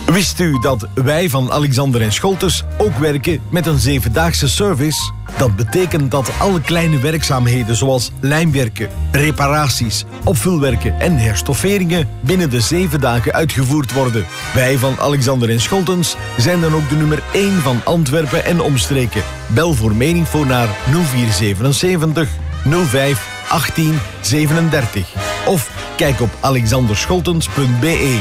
Wist u dat wij van Alexander & Scholtens ook werken met een 7-daagse service? Dat betekent dat alle kleine werkzaamheden zoals lijmwerken, reparaties, opvulwerken en herstofferingen binnen de 7 dagen uitgevoerd worden. Wij van Alexander & Scholtens zijn dan ook de nummer 1 van Antwerpen en omstreken. Bel voor meer info naar 0477 05 18 37 of kijk op alexanderscholtens.be.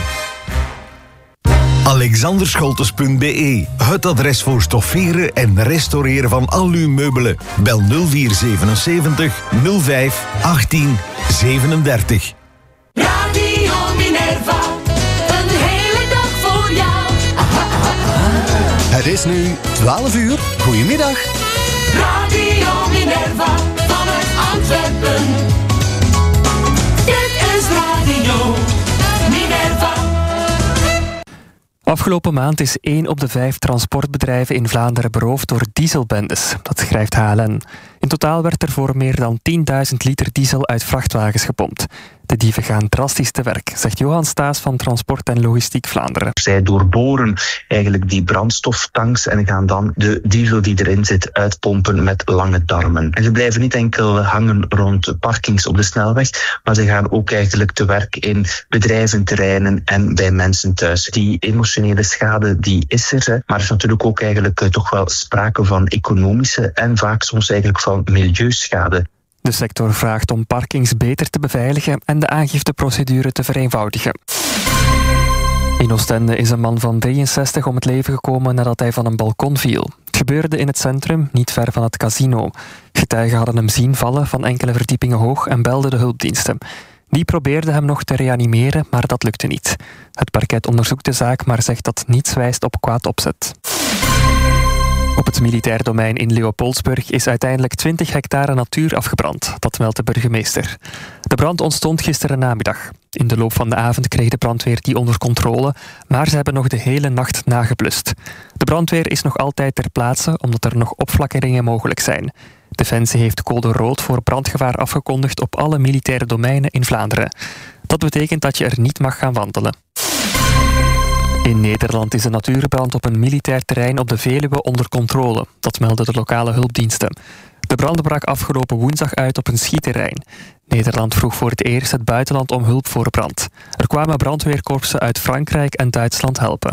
alexanderscholtens.be, het adres voor stofferen en restaureren van al uw meubelen. Bel 0477 05 18 37. Radio Minerva, een hele dag voor jou. Het is nu 12 uur. Goedemiddag. Radio Minerva, vanuit Antwerpen. Dit is Radio Minerva. Afgelopen maand is 1 op de 5 transportbedrijven in Vlaanderen beroofd door dieselbendes. Dat schrijft HLN. In totaal werd er voor meer dan 10.000 liter diesel uit vrachtwagens gepompt. De dieven gaan drastisch te werk, zegt Johan Staes van Transport en Logistiek Vlaanderen. Zij doorboren eigenlijk die brandstoftanks en gaan dan de diesel die erin zit uitpompen met lange darmen. En ze blijven niet enkel hangen rond parkings op de snelweg, maar ze gaan ook eigenlijk te werk in bedrijventerreinen en bij mensen thuis. Die emotionele schade die is er, maar er is natuurlijk ook eigenlijk toch wel sprake van economische en vaak soms eigenlijk van milieuschade. De sector vraagt om parkings beter te beveiligen en de aangifteprocedure te vereenvoudigen. In Oostende is een man van 63 om het leven gekomen nadat hij van een balkon viel. Het gebeurde in het centrum, niet ver van het casino. Getuigen hadden hem zien vallen van enkele verdiepingen hoog en belden de hulpdiensten. Die probeerden hem nog te reanimeren, maar dat lukte niet. Het parket onderzoekt de zaak, maar zegt dat niets wijst op kwaad opzet. Op het militair domein in Leopoldsburg is uiteindelijk 20 hectare natuur afgebrand. Dat meldt de burgemeester. De brand ontstond gisteren namiddag. In de loop van de avond kreeg de brandweer die onder controle, maar ze hebben nog de hele nacht nageblust. De brandweer is nog altijd ter plaatse, omdat er nog opflakkeringen mogelijk zijn. Defensie heeft code rood voor brandgevaar afgekondigd op alle militaire domeinen in Vlaanderen. Dat betekent dat je er niet mag gaan wandelen. In Nederland is een natuurbrand op een militair terrein op de Veluwe onder controle. Dat melden de lokale hulpdiensten. De brand brak afgelopen woensdag uit op een schietterrein. Nederland vroeg voor het eerst het buitenland om hulp voor brand. Er kwamen brandweerkorpsen uit Frankrijk en Duitsland helpen.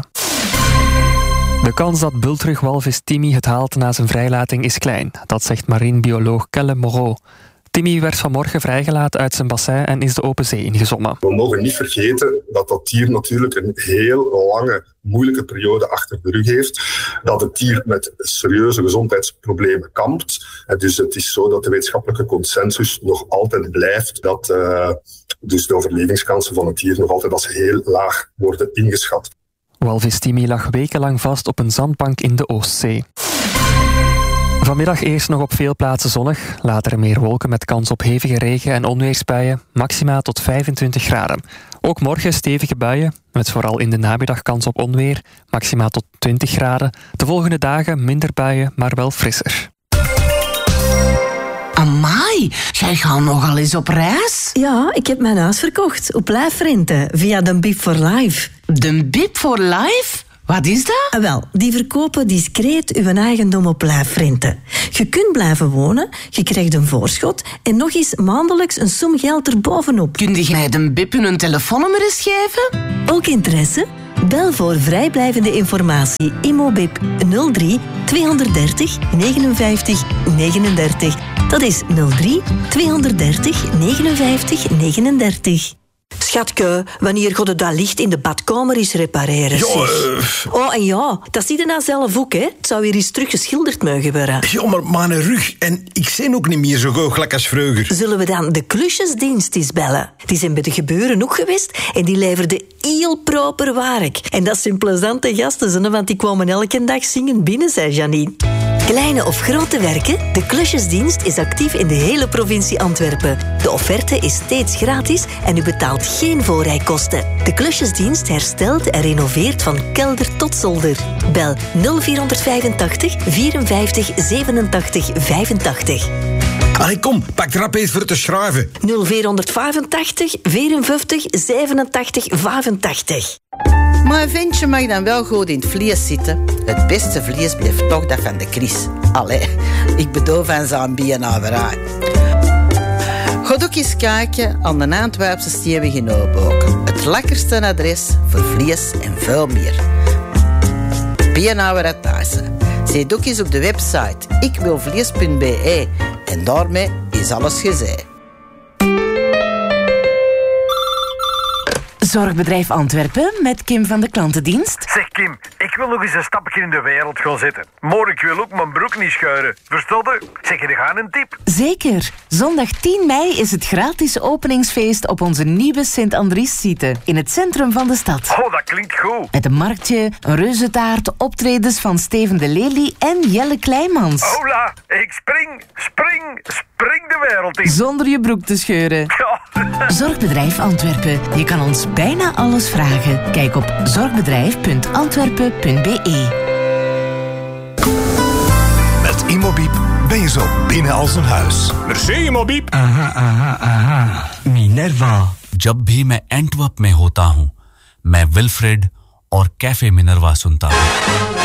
De kans dat bultrugwalvis Timmy het haalt na zijn vrijlating is klein. Dat zegt marinebioloog Kelle Moreau. Timmy werd vanmorgen vrijgelaten uit zijn bassin en is de open zee ingezwommen. We mogen niet vergeten dat dat dier natuurlijk een heel lange, moeilijke periode achter de rug heeft. Dat het dier met serieuze gezondheidsproblemen kampt. En dus het is zo dat de wetenschappelijke consensus nog altijd blijft dat dus de overlevingskansen van het dier nog altijd als heel laag worden ingeschat. Walvis Timmy lag wekenlang vast op een zandbank in de Oostzee. Vanmiddag eerst nog op veel plaatsen zonnig, later meer wolken met kans op hevige regen- en onweersbuien, maxima tot 25 graden. Ook morgen stevige buien, met vooral in de namiddag kans op onweer, maxima tot 20 graden. De volgende dagen minder buien, maar wel frisser. Amai, jij gaat nogal eens op reis? Ja, ik heb mijn huis verkocht op Blijfrente via de Bip for Life. De Bip for Life? Wat is dat? Wel, die verkopen discreet uw eigendom op Blijfrente. Je kunt blijven wonen, je krijgt een voorschot en nog eens maandelijks een som geld erbovenop. Kun jij de Bip een telefoonnummer eens geven? Ook interesse? Bel voor vrijblijvende informatie Immobip 03 230 59 39. Dat is 03 230 59 39. Schatke, wanneer gaat het dat licht in de badkamer eens repareren? Oh, en ja, dat zie je nou zelf ook, hè? Het zou weer eens terug geschilderd mogen worden. Ja, maar mijn rug. En ik zie ook niet meer zo goochelijk als vroeger. Zullen we dan de klusjesdienst eens bellen? Die zijn bij de gebeuren ook geweest en die leverden heel proper werk. En dat zijn plezante gasten, want die kwamen elke dag zingen binnen, zei Janine. Kleine of grote werken? De klusjesdienst is actief in de hele provincie Antwerpen. De offerte is steeds gratis en u betaalt geen voorrijkosten. De klusjesdienst herstelt en renoveert van kelder tot zolder. Bel 0485 54 87 85. Allee, kom, pak er rap eens voor te schrijven. 0485 54 87 85. Maar een ventje mag dan wel goed in het vlees zitten. Het beste vlees blijft toch dat van de Chris. Allee, ik bedoel van zijn bienaverij. Ga ook eens kijken aan de Antwerpse Steenweg in Oostboken. Het lekkerste adres voor vlees en veel meer. Bienaverij Thijssen. Zet ook eens op de website ikwilvlees.be en daarmee is alles gezegd. Zorgbedrijf Antwerpen met Kim van de Klantendienst. Zeg Kim, ik wil nog eens een stapje in de wereld gaan zetten. Maar ik wil ook mijn broek niet schuiren. Verstond je? Zeg je gaan een tip? Zeker. Zondag 10 mei is het gratis openingsfeest op onze nieuwe Sint-Andries-site in het centrum van de stad. Oh, dat klinkt goed. Met een marktje, een reuzentaart, optredens van Steven de Lely en Jelle Kleimans. Hola, ik spring de wereld in. Zonder je broek te scheuren. Ja. Zorgbedrijf Antwerpen. Je kan ons bijna alles vragen. Kijk op zorgbedrijf.antwerpen.be. Met Immobip ben je zo binnen als een huis. Merci Immobip. aha. Minerva. जब भी मैं एंटवर्प में होता हूँ मैं विल्फ्रेड और cafe Minerva सुनता हूँ